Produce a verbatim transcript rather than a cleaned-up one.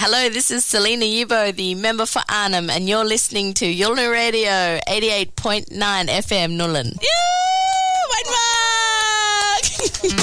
Hello, this is Selena Yubo, the member for Arnhem, and you're listening to Yulna Radio, eighty-eight point nine F M, Nullen. Yeah, white mark!